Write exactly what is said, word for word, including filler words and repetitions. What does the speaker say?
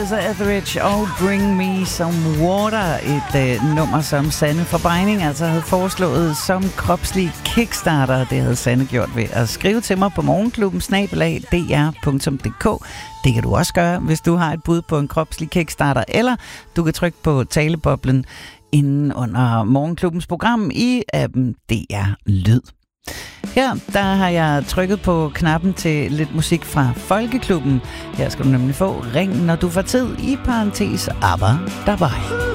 Melissa Etheridge og Bring Me Some Water. Et øh, nummer, som Sanne Forbegning altså havde foreslået som kropslig kickstarter. Det havde Sanne gjort ved at skrive til mig på morgenklubben snabel-a d r punktum d k. Det kan du også gøre, hvis du har et bud på en kropslig kickstarter, eller du kan trykke på taleboblen inden under morgenklubbens program i appen D R Lyd. Her der har jeg trykket på knappen til lidt musik fra Folkeklubben. Her skal du nemlig få Ring, når du får tid, i parentes aber dabei.